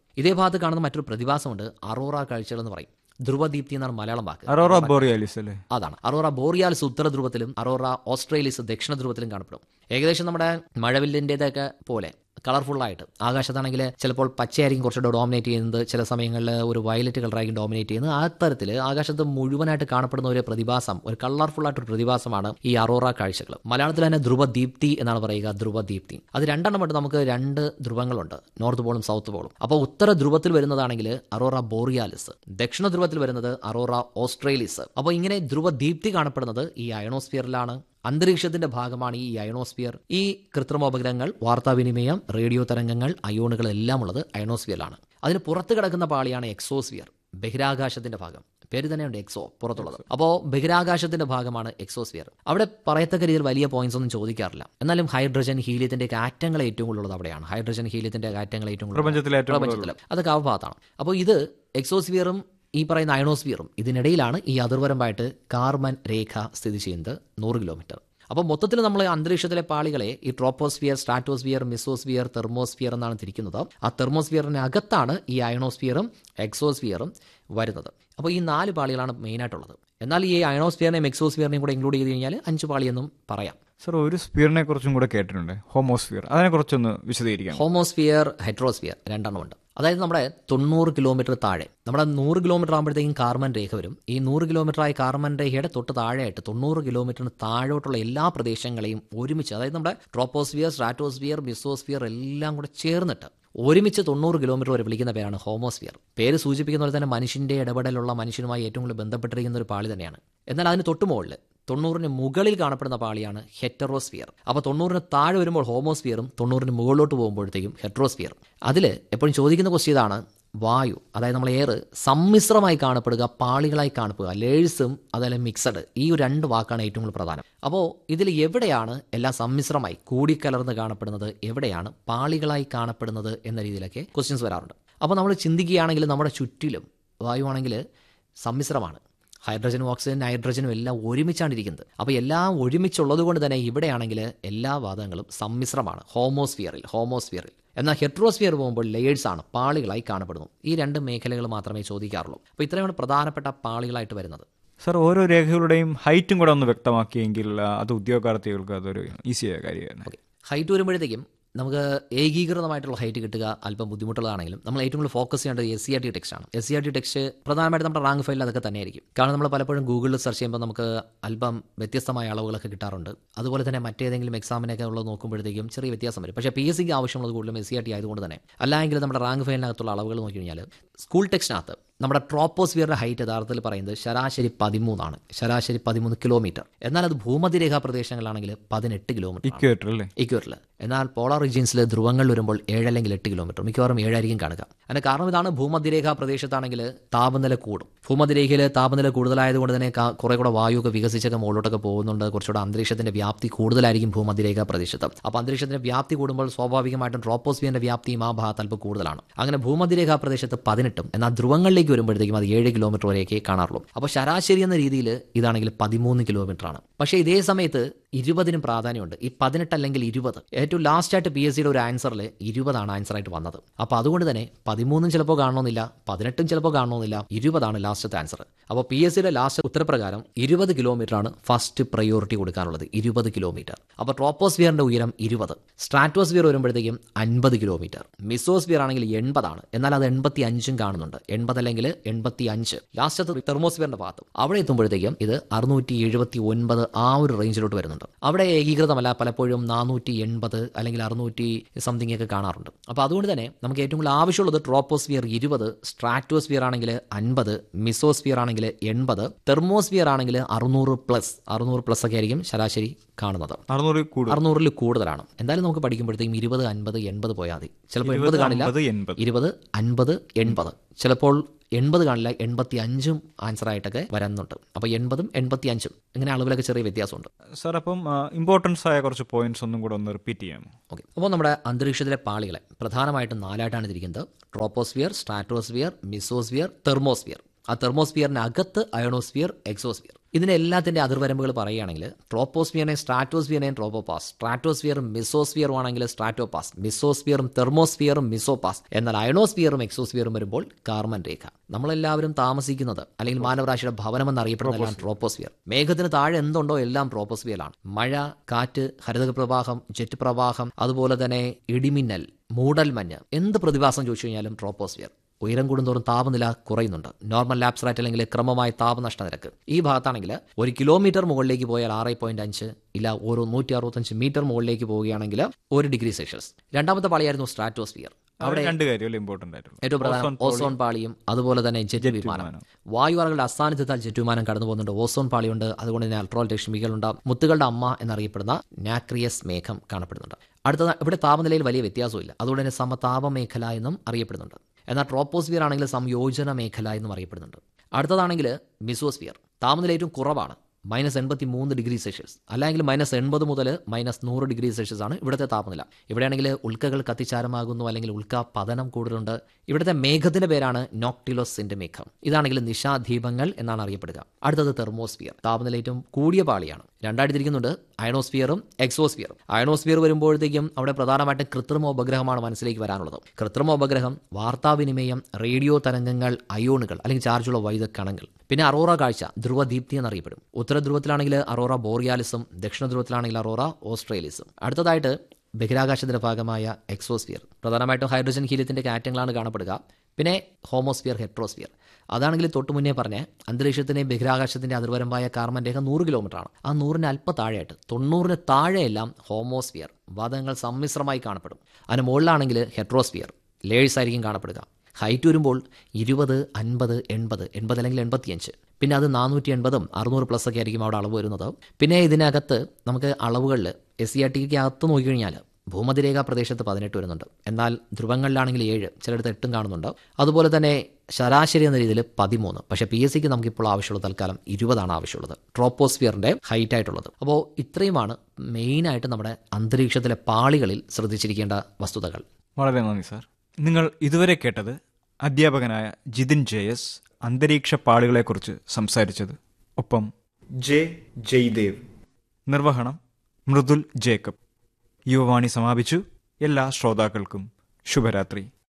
ഇതേ ഭാഗത്ത് കാണുന്ന മറ്റൊരു പ്രതിഭാസമുണ്ട്, അറോറ കാഴ്ചകൾ എന്ന് പറയും. ധ്രുവദീപ്തി എന്നാണ് മലയാളം വാക്ക്. അറോറ ബോറിയാലിസ് അല്ലേ? അതാണ്. അറോറ ബോറിയാലിസ് ഉത്തര ധ്രുവത്തിലും അറോറ ഓസ്ട്രേലിയസ് ദക്ഷിണ ധ്രുവത്തിലും കാണപ്പെടും. ഏകദേശം നമ്മുടെ മഴവില്ലിൻ്റെതൊക്കെ പോലെ കളർഫുള്ളായിട്ട്. ആകാശത്താണെങ്കിൽ ചിലപ്പോൾ പച്ചയായിരിക്കും കുറച്ചുകൂടെ ഡോമിനേറ്റ് ചെയ്യുന്നത്, ചില സമയങ്ങളിൽ ഒരു വയലറ്റ് കളറായിരിക്കും ഡോമിനേറ്റ് ചെയ്യുന്നത്. ആ തരത്തിൽ ആകാശത്ത് മുഴുവനായിട്ട് കാണപ്പെടുന്ന ഒരു പ്രതിഭാസം, ഒരു കളർഫുള്ളായിട്ടൊരു പ്രതിഭാസമാണ് ഈ അറോറ കാഴ്ചകൾ. മലയാളത്തിൽ തന്നെ ധ്രുവദീപ്തി എന്നാണ് പറയുക, ധ്രുവദീപ്തി. അത് രണ്ടെണ്ണമായിട്ട് നമുക്ക് രണ്ട് ധ്രുവങ്ങളുണ്ട്, നോർത്ത് പോളും സൗത്ത് പോളും. അപ്പോൾ ഉത്തര ധ്രുവത്തിൽ വരുന്നതാണെങ്കിൽ അറോറ ബോറിയാലിസ്, ദക്ഷിണ ധ്രുവത്തിൽ വരുന്നത് അറോറ ഓസ്ട്രേലിയസ്. അപ്പോൾ ഇങ്ങനെ ധ്രുവദീപ്തി കാണപ്പെടുന്നത് ഈ അയണോസ്ഫിയറിലാണ്. അന്തരീക്ഷത്തിന്റെ ഭാഗമാണ് ഈ അയണോസ്ഫിയർ. ഈ കൃത്രിമോപഗ്രഹങ്ങൾ, വാർത്താവിനിമയം, റേഡിയോ തരംഗങ്ങൾ, അയോണുകൾ എല്ലാം ഉള്ളത് അയണോസ്ഫിയറിലാണ്. അതിന് പുറത്ത് കിടക്കുന്ന പാളിയാണ് എക്സോസ്ഫിയർ, ബഹിരാകാശത്തിന്റെ ഭാഗം. പേര് തന്നെയുണ്ട് എക്സോ, പുറത്തുള്ളത്. അപ്പോൾ ബഹിരാകാശത്തിന്റെ ഭാഗമാണ് എക്സോസ്ഫിയർ. അവിടെ പറയത്തക്ക രീതിയിൽ വലിയ പോയിന്റ്സ് ഒന്നും ചോദിക്കാറില്ല. എന്നാലും ഹൈഡ്രജൻ, ഹീലിയത്തിന്റെ ആറ്റങ്ങൾ ഏറ്റവും കൂടുതലുള്ളത് അവിടെയാണ്. ഹൈഡ്രജൻ, ഹീലിയത്തിന്റെ ആറ്റങ്ങൾ ഏറ്റവും കൂടുതൽ പ്രപഞ്ചത്തിൽ, അതൊക്കെ ആ ഭാഗത്താണ്. അപ്പോൾ ഇത് എക്സോസ്ഫിയറും ഈ പറയുന്ന അയണോസ്ഫിയറും ഇതിനിടയിലാണ് ഈ അതിർവരമ്പായിട്ട് കാർബൺ രേഖ സ്ഥിതി ചെയ്യുന്നത്, നൂറ് കിലോമീറ്റർ. അപ്പോൾ മൊത്തത്തിൽ നമ്മൾ അന്തരീക്ഷത്തിലെ പാളികളെ ഈ ട്രോപ്പോസ്ഫിയർ, സ്ട്രാറ്റോസ്ഫിയർ, മിസോസ്ഫിയർ, തെർമോസ്ഫിയർ എന്നാണ് തിരിക്കുന്നത്. ആ തെർമോസ്ഫിയറിനകത്താണ് ഈ അയണോസ്ഫിയറും എക്സോസ്ഫിയറും വരുന്നത്. അപ്പോൾ ഈ നാല് പാളികളാണ് മെയിനായിട്ടുള്ളത്. എന്നാൽ ഈ അയണോസ്ഫിയറിനെയും എക്സോസ്ഫിയറിനെയും കൂടെ ഇൻക്ലൂഡ് ചെയ്ത് കഴിഞ്ഞാൽ അഞ്ച് പാളിയെന്നും പറയാം. സർ, ഒരു സ്ഫിയറിനെ കുറിച്ചും കൂടെ കേട്ടിട്ടുണ്ട്, ഹോമോസ്ഫിയർ. അതിനെക്കുറിച്ചൊന്ന് വിശദീകരിക്കാം. Homosphere, heterosphere രണ്ടെണ്ണമുണ്ട്. അതായത് നമ്മുടെ തൊണ്ണൂറ് കിലോമീറ്റർ താഴെ, നമ്മുടെ നൂറ് കിലോമീറ്റർ ആകുമ്പോഴത്തേക്കും കാർബൺ രേഖ വരും. ഈ നൂറ് കിലോമീറ്റർ ആയ കാർബൺ രേഖയുടെ തൊട്ട് താഴെയായിട്ട് തൊണ്ണൂറ് കിലോമീറ്ററിന് താഴോട്ടുള്ള എല്ലാ പ്രദേശങ്ങളെയും ഒരുമിച്ച്, അതായത് നമ്മുടെ ട്രോപ്പോസ്ഫിയർ, സ്ട്രാറ്റോസ്ഫിയർ, മിസോസ്ഫിയർ എല്ലാം കൂടെ ചേർന്നിട്ട് ഒരുമിച്ച് തൊണ്ണൂറ് കിലോമീറ്റർ വരെ വിളിക്കുന്ന പേരാണ് ഹോമോസ്ഫിയർ. പേര് സൂചിപ്പിക്കുന്ന പോലെ തന്നെ മനുഷ്യന്റെ ഇടപെടലുള്ള, മനുഷ്യനുമായി ഏറ്റവും കൂടുതൽ ബന്ധപ്പെട്ടിരിക്കുന്ന ഒരു പാളി തന്നെയാണ്. എന്നാൽ അതിന് തൊട്ട് മുകളിൽ തൊണ്ണൂറിന് മുകളിൽ കാണപ്പെടുന്ന പാളിയാണ് ഹെറ്ററോസ്ഫിയർ. അപ്പോൾ തൊണ്ണൂറിന് താഴെ വരുമ്പോൾ ഹോമോസ്ഫിയറും തൊണ്ണൂറിന് മുകളിലോട്ട് പോകുമ്പോഴത്തേക്കും ഹെറ്ററോസ്ഫിയർ. അതിൽ എപ്പോഴും ചോദിക്കുന്ന ക്വസ്റ്റ്യൻ ഇതാണ്, വായു, അതായത് നമ്മൾ എയർ സമ്മിശ്രമായി കാണപ്പെടുക, പാളികളായി കാണപ്പെടുക, ലേഴ്സും അതല്ല മിക്സഡ്, ഈ രണ്ട് വാക്കാണ് ഏറ്റവും കൂടുതൽ പ്രധാനം. അപ്പോൾ ഇതിൽ എവിടെയാണ് എല്ലാം സമ്മിശ്രമായി കൂടിക്കലർന്ന് കാണപ്പെടുന്നത്, എവിടെയാണ് പാളികളായി കാണപ്പെടുന്നത് എന്ന രീതിയിലൊക്കെ ക്വസ്റ്റ്യൻസ് വരാറുണ്ട്. അപ്പോൾ നമ്മൾ ചിന്തിക്കുകയാണെങ്കിൽ നമ്മുടെ ചുറ്റിലും വായുവാണെങ്കിൽ സമ്മിശ്രമാണ്. ഹൈഡ്രജനും ഓക്സിജൻ, നൈട്രജനും എല്ലാം ഒരുമിച്ചാണ് ഇരിക്കുന്നത്. അപ്പോൾ എല്ലാം ഒരുമിച്ചുള്ളത് കൊണ്ട് തന്നെ ഇവിടെയാണെങ്കിൽ എല്ലാ വാതകങ്ങളും സമ്മിശ്രമാണ് ഹോമോസ്ഫിയറിൽ ഹോമോസ്ഫിയറിൽ എന്നാൽ ഹെട്രോസ്ഫിയർ പോകുമ്പോൾ ലെയേഴ്സ് ആണ്, പാളികളായി കാണപ്പെടുന്നു. ഈ രണ്ട് മേഖലകൾ മാത്രമേ ചോദിക്കാറുള്ളൂ. അപ്പോൾ ഇത്രയാണ് പ്രധാനപ്പെട്ട പാളികളായിട്ട് വരുന്നത്. സർ, ഓരോ രേഖകളുടെയും ഹൈറ്റും കൂടെ ഒന്ന് വ്യക്തമാക്കിയെങ്കിൽ അത് ഉദ്യോഗാർത്ഥികൾക്ക് അതൊരു ഈസിയായ കാര്യമാണ്. ഓക്കെ, ഹൈറ്റ് വരുമ്പോഴത്തേക്കും നമുക്ക് ഏകീകൃതമായിട്ടുള്ള ഹൈറ്റ് കിട്ടുക അല്പം ബുദ്ധിമുട്ടുള്ളതാണെങ്കിലും നമ്മൾ ഏറ്റവും കൂടുതൽ ഫോക്കസ് ചെയ്യേണ്ടത് S C R T text ആണ്. S C R T text പ്രധാനമായിട്ട് നമ്മുടെ റാങ്ക് ഫയലിൽ അതൊക്കെ തന്നെയായിരിക്കും. കാരണം നമ്മൾ പലപ്പോഴും ഗൂഗിളിൽ സെർച്ച് ചെയ്യുമ്പോൾ നമുക്ക് അല്പം വ്യത്യസ്തമായ അളവുകളൊക്കെ കിട്ടാറുണ്ട്. അതുപോലെ തന്നെ മറ്റേതെങ്കിലും എക്സാമിനൊക്കെ ഉള്ളത് നോക്കുമ്പോഴത്തേക്കും ചെറിയ വ്യത്യാസം വരും. പക്ഷേ പി എസ് സിക്ക് ആവശ്യമുള്ളത് കൂടുതലും എസ് സി ആർ ടി ആയതുകൊണ്ട് തന്നെ. അല്ലെങ്കിൽ നമ്മുടെ റാങ്ക് ഫയലിനകത്തുള്ള അളവുകൾ നോക്കി കഴിഞ്ഞാൽ സ്കൂൾ ടെക്സ്റ്റിനകത്ത് നമ്മുടെ ട്രോപ്പോസ്ഫിയറിന്റെ ഹൈറ്റ് യഥാർത്ഥത്തിൽ പറയുന്നത് ശരാശരി പതിമൂന്നാണ്, ശരാശരി പതിമൂന്ന് കിലോമീറ്റർ. എന്നാൽ അത് ഭൂമധ്യരേഖാ പ്രദേശങ്ങളാണെങ്കിൽ പതിനെട്ട് കിലോമീറ്റർ ഇക്വേറ്റർ അല്ലേ? ഇക്വേറ്ററിൽ. എന്നാൽ പോളാർ റീജിയൻസിൽ ധ്രുവങ്ങൾ വരുമ്പോൾ ഏഴ് അല്ലെങ്കിൽ എട്ട് കിലോമീറ്റർ, മിക്കവാറും ഏഴായിരിക്കും കാണുക. അതിന്റെ കാരണം ഇതാണ്, ഭൂമധ്യരേഖാ പ്രദേശത്താണെങ്കിൽ താപനില കൂടും. ഭൂമധ്യരേഖയിൽ താപനില കൂടുതലായതുകൊണ്ട് തന്നെ കുറെ കൂടെ വായുവൊക്കെ വികസിച്ചൊക്കെ മുകളിലോട്ടൊക്കെ പോകുന്നുണ്ട്. കുറച്ചുകൂടെ അന്തരീക്ഷത്തിന്റെ വ്യാപ്തി കൂടുതലായിരിക്കും ഭൂമധ്യരേഖാ പ്രദേശത്ത്. അപ്പോൾ അന്തരീക്ഷത്തിന്റെ വ്യാപ്തി കൂടുമ്പോൾ സ്വാഭാവികമായിട്ടും ട്രോപ്പോസ്ഫിയറിന്റെ വ്യാപ്തിയും ആ ഭാഗത്ത് അല്പം കൂടുതലാണ്. അങ്ങനെ ഭൂമധ്യരേഖാ പ്രദേശത്ത് പതിനെട്ടും, എന്നാൽ ധ്രുവങ്ങളിലേക്ക് വരുമ്പോഴത്തേക്കും അത് ഏഴ് കിലോമീറ്റർ വരെയൊക്കെ കാണാറുള്ളൂ. അപ്പോൾ ശരാശരി എന്ന രീതിയിൽ ഇതാണെങ്കിൽ പതിമൂന്ന് കിലോമീറ്റർ ആണ്. പക്ഷേ ഇതേ സമയത്ത് ഇരുപതിനും പ്രാധാന്യമുണ്ട്. ഈ പതിനെട്ട് അല്ലെങ്കിൽ ഇരുപത്, ഏറ്റവും ലാസ്റ്റ് ആയിട്ട് പി എസ് സിയുടെ ഒരു ആൻസറിൽ ഇരുപതാണ് ആൻസറായിട്ട് വന്നത്. അപ്പോൾ അതുകൊണ്ട് തന്നെ പതിമൂന്നും ചിലപ്പോൾ കാണണമെന്നില്ല, പതിനെട്ടും ചിലപ്പോൾ കാണണമെന്നില്ല, ഇരുപതാണ് ലാസ്റ്റത്തെ ആൻസർ. അപ്പോൾ പി എസ് സിയുടെ ലാസ്റ്റ് ഉത്തരപ്രകാരം ഇരുപത് കിലോമീറ്റർ ആണ് ഫസ്റ്റ് പ്രയോറിറ്റി കൊടുക്കാനുള്ളത്, ഇരുപത് കിലോമീറ്റർ. അപ്പോൾ ട്രോപ്പോസ്ഫിയറിന്റെ ഉയരം ഇരുപത്, സ്ട്രാറ്റോസ്ഫിയർ വരുമ്പോഴത്തേക്കും അൻപത് കിലോമീറ്റർ, മിസോസ്ഫിയർ ആണെങ്കിൽ എൺപതാണ്, എന്നാൽ അത് എൺപത്തി അഞ്ചും കാണുന്നുണ്ട്, എൺപത് അല്ലെങ്കിൽ എൺപത്തി അഞ്ച്. ലാസ്റ്റത്തെ തെർമോസ്ഫിയറിന്റെ ഭാഗത്ത് അവിടെ എത്തുമ്പോഴത്തേക്കും ഇത് അറുന്നൂറ്റി എഴുപത്തി ഒൻപത് ആ ഒരു റേഞ്ചിലോട്ട് വരുന്നുണ്ട്. അവിടെ ഏകീകൃതമല്ല, പലപ്പോഴും നാനൂറ്റി എൺപത് അല്ലെങ്കിൽ അറുന്നൂറ്റി സംതിങ് ഒക്കെ കാണാറുണ്ട്. അപ്പോൾ അതുകൊണ്ട് തന്നെ നമുക്ക് ഏറ്റവും കൂടുതൽ ആവശ്യമുള്ളത് ട്രോപ്പോസ്ഫിയർ ഇരുപത്, സ്ട്രാറ്റോസ്ഫിയർ ആണെങ്കിൽ അൻപത്, മിസോസ്ഫിയർ ആണെങ്കിൽ എൺപത്, തെർമോസ്ഫിയർ ആണെങ്കിൽ അറുന്നൂറ് പ്ലസ് അറുന്നൂറ് പ്ലസ് ഒക്കെ ആയിരിക്കും ശരാശരി കാണുന്നത്. അറുന്നൂറിൽ കൂടുതലാണ്. എന്തായാലും നമുക്ക് പഠിക്കുമ്പോഴത്തേക്കും ഇരുപത്, അൻപത്, എൺപത് പോയാൽ മതി. ചിലപ്പോൾ എൺപത് കാണില്ല, ഇരുപത്, അൻപത്, എൺപത്, ചിലപ്പോൾ എൺപത് കാണില്ല, എൺപത്തി അഞ്ചും ആൻസർ ആയിട്ടൊക്കെ വരുന്നുണ്ട്. അപ്പോൾ എൺപതും എൺപത്തി അഞ്ചും ഇങ്ങനെ അളവിലൊക്കെ ചെറിയ വ്യത്യാസമുണ്ട്. സാർ, അപ്പം ഇമ്പോർട്ടൻസ് ആയ കുറച്ച് പോയിന്റ്സ് ഒന്നും കൂടെ ഒന്ന് റിപ്പീറ്റ് ചെയ്യാമോ? ഓക്കെ. അപ്പോൾ നമ്മുടെ അന്തരീക്ഷത്തിലെ പാളികളെ പ്രധാനമായിട്ടും നാലായിട്ടാണ് തിരിക്കുന്നത്: ട്രോപ്പോസ്ഫിയർ, സ്ട്രാറ്റോസ്ഫിയർ, മിസോസ്ഫിയർ, തെർമോസ്ഫിയർ. ആ തെർമോസ്ഫിയറിന് അകത്ത് അയണോസ്ഫിയർ, എക്സോസ്ഫിയർ. ഇതിന്റെ എല്ലാത്തിന്റെ അതിർവരമ്പുകൾ പറയുകയാണെങ്കിൽ ട്രോപ്പോസ്ഫിയറിനെ സ്ട്രാറ്റോസ്ഫിയറിനെയും ട്രോപ്പോപാസ്, സ്ട്രാറ്റോസ്ഫിയറും മിസോസ്ഫിയറും ആണെങ്കിൽ സ്ട്രാറ്റോപാസ്, മിസോസ്ഫിയറും തെർമോസ്ഫിയറും മിസോപാസ്, എന്നാൽ അയണോസ്ഫിയറും എക്സോസ്ഫിയറും വരുമ്പോൾ കാർമൻ രേഖ. നമ്മളെല്ലാവരും താമസിക്കുന്നത് അല്ലെങ്കിൽ മാനവരാശിയുടെ ഭവനം എന്നറിയപ്പെടുന്നതെല്ലാം ട്രോപ്പോസ്ഫിയർ. മേഘത്തിന് താഴെ എന്തുണ്ടോ എല്ലാം ട്രോപ്പോസ്ഫിയറിലാണ്. മഴ, കാറ്റ്, ഹരിതക പ്രവാഹം, ജെറ്റ് പ്രവാഹം, അതുപോലെ തന്നെ ഇടിമിന്നൽ, മൂടൽമഞ്ഞ്, എന്ത് പ്രതിഭാസം ചോദിച്ചു കഴിഞ്ഞാലും ട്രോപ്പോസ്ഫിയർ. ഉയരം കൂടുന്തോറും താപനില കുറയുന്നുണ്ട്. നോർമൽ ലാപ്സ് റേറ്റ് അല്ലെങ്കിൽ ക്രമമായ താപനഷ്ട നിരക്ക്. ഈ ഭാഗത്താണെങ്കിൽ ഒരു കിലോമീറ്റർ മുകളിലേക്ക് പോയാൽ ആറ് പോയിന്റ് അഞ്ച് ഇല്ല ഓരോ നൂറ്റി അറുപത്തഞ്ച് മീറ്റർ മുകളിലേക്ക് പോവുകയാണെങ്കിൽ ഒരു ഡിഗ്രി സെൽഷ്യസ്. രണ്ടാമത്തെ പാളിയായിരുന്നു സ്ട്രാറ്റോസ്ഫിയർ. അവിടെ രണ്ട് കാര്യമല്ലേ ഇമ്പോർട്ടന്റ് ആയിട്ടുള്ളൂ. ഏറ്റവും പ്രധാനം ഓസോൺ പാളിയും അതുപോലെ തന്നെ ജെറ്റ് വിമാനം. വായുവറകളുടെ അസാന്നിധ്യത്താൽ ജെറ്റ് വിമാനം കടന്നു പോകുന്നുണ്ട്. ഓസോൺ പാളിയുണ്ട്. അതുകൊണ്ട് തന്നെ അൾട്രാവയലറ്റ് രശ്മികളുണ്ട്. മുത്തുകളുടെ അമ്മ എന്നറിയപ്പെടുന്ന നാക്രിയസ് മേഘം കാണപ്പെടുന്നുണ്ട്. അടുത്ത ഇവിടെ താപനിലയിൽ വലിയ വ്യത്യാസമില്ല. അതുകൊണ്ട് തന്നെ സമതാപ മേഖല എന്നും അറിയപ്പെടുന്നുണ്ട്. എന്നാൽ ട്രോപ്പോസ്ഫിയർ ആണെങ്കിൽ സംയോജന മേഖല എന്നും അറിയപ്പെടുന്നുണ്ട്. അടുത്തതാണെങ്കിൽ മിസോസ്ഫിയർ. താപനില ഏറ്റവും കുറവാണ്, മൈനസ് എൺപത്തി മൂന്ന് ഡിഗ്രി സെൽഷ്യസ്, അല്ലെങ്കിൽ മൈനസ് എൺപത് മുതൽ മൈനസ് നൂറ് ഡിഗ്രി സെൽഷ്യസ് ആണ് ഇവിടുത്തെ താപനില. ഇവിടെയാണെങ്കിൽ ഉൽക്കകൾ കത്തിച്ചാരമാകുന്നു, അല്ലെങ്കിൽ ഉൽക്ക പതനം കൂടുതലുണ്ട്. ഇവിടുത്തെ മേഘത്തിന്റെ പേരാണ് നോക്ടിലോസിന്റെ മേഘം. ഇതാണെങ്കിൽ നിശാദീപങ്ങൾ എന്നാണ് അറിയപ്പെടുക. അടുത്തത് തെർമോസ്ഫിയർ. താപനില ഏറ്റവും കൂടിയ പാളിയാണ്. രണ്ടായിട്ട് തിരിക്കുന്നുണ്ട്, അയണോസ്ഫിയറും എക്സോസ്ഫിയറും. അയണോസ്ഫിയർ വരുമ്പോഴത്തേക്കും അവിടെ പ്രധാനമായിട്ടും കൃത്രിമ ഉപഗ്രഹമാണ് മനസ്സിലേക്ക് വരാനുള്ളത്. കൃത്രിമ ഉപഗ്രഹം, വാർത്താവിനിമയം, റേഡിയോ തരംഗങ്ങൾ, അയോണുകൾ അല്ലെങ്കിൽ ചാർജുള്ള വൈദ്യുത കണങ്ങൾ. പിന്നെ അറോറ കാഴ്ച, ധ്രുവദീപ്തി എന്നറിയപ്പെടും. ഉത്തര ധ്രുവത്തിലാണെങ്കിൽ അറോറ ബോറിയാലിസും ദക്ഷിണ ധ്രുവത്തിലാണെങ്കിൽ അറോറ ഓസ്ട്രേലിയസും. അടുത്തതായിട്ട് ബഹിരാകാശത്തിന്റെ ഭാഗമായ എക്സോസ്ഫിയർ. പ്രധാനമായിട്ടും ഹൈഡ്രജൻ ഹീലിയത്തിന്റെ കാറ്റങ്ങളാണ് കാണപ്പെടുക. പിന്നെ ഹോമോസ്ഫിയർ, ഹെട്രോസ്ഫിയർ. അതാണെങ്കിൽ തൊട്ടു മുന്നേ പറഞ്ഞ അന്തരീക്ഷത്തിന്റെയും ബഹിരാകാശത്തിന്റെ അതിർവരമ്പായ കാർമൻ രേഖ നൂറ് കിലോമീറ്റർ ആണ്. ആ നൂറിന് അല്പ താഴെയായിട്ട് തൊണ്ണൂറിന് താഴെയെല്ലാം ഹോമോസ്ഫിയർ, വാതകങ്ങൾ സമ്മിശ്രമായി കാണപ്പെടും. അതിന് മുകളിലാണെങ്കിൽ ഹെട്രോസ്ഫിയർ, ലേഴ്സ് ആയിരിക്കും കാണപ്പെടുക. ഹൈറ്റ് വരുമ്പോൾ ഇരുപത്, അൻപത്, എൺപത്, എൺപത് അല്ലെങ്കിൽ എൺപത്തിയഞ്ച്. പിന്നെ അത് നാനൂറ്റി എൺപതും അറുന്നൂറ് പ്ലസ് ഒക്കെ ആയിരിക്കും അവിടെ അളവ് വരുന്നത്. പിന്നെ ഇതിനകത്ത് നമുക്ക് അളവുകളിൽ എസ് സി ആർ ടിക്ക് അകത്ത് നോക്കിക്കഴിഞ്ഞാൽ ഭൂമധ്യരേഖ പ്രദേശത്ത് പതിനെട്ട് വരുന്നുണ്ട്. എന്നാൽ ധ്രുവങ്ങളിലാണെങ്കിൽ ഏഴ്, ചിലയിടത്ത് എട്ടും കാണുന്നുണ്ട്. അതുപോലെ തന്നെ ശരാശരി എന്ന രീതിയിൽ പതിമൂന്ന്. പക്ഷേ പി എസ് സിക്ക് നമുക്കിപ്പോൾ ആവശ്യമുള്ളത് തൽക്കാലം ഇരുപതാണ് ആവശ്യമുള്ളത്, ട്രോപ്പോസ്ഫിയറിന്റെ ഹൈറ്റ് ആയിട്ടുള്ളത്. അപ്പോൾ ഇത്രയുമാണ് മെയിനായിട്ട് നമ്മുടെ അന്തരീക്ഷത്തിലെ പാളികളിൽ ശ്രദ്ധിച്ചിരിക്കേണ്ട വസ്തുതകൾ. വളരെ നന്ദി സാർ. നിങ്ങൾ ഇതുവരെ കേട്ടത് അധ്യാപകനായ ജിതിൻ ജെ എസ് അന്തരീക്ഷ പാളികളെക്കുറിച്ച് സംസാരിച്ചത്. ഒപ്പം ജെ ജയ്ദേവ്. നിർവഹണം മൃദുൽ ജേക്കബ്. യുവവാണി സമാപിച്ചു. എല്ലാ ശ്രോതാക്കൾക്കും ശുഭരാത്രി.